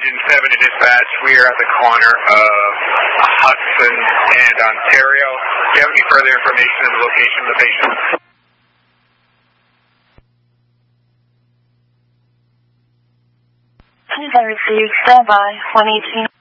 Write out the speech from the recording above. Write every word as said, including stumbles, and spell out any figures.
Engine seven to dispatch. We are at the corner of Hudson and Ontario. Do you have any further information on the location of the patient? Please, I received standby one eighteen.